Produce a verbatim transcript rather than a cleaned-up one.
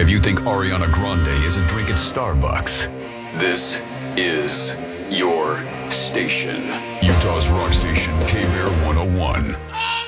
If you think Ariana Grande is a drink at Starbucks, this is your station. Utah's rock station, K-Bear one oh one.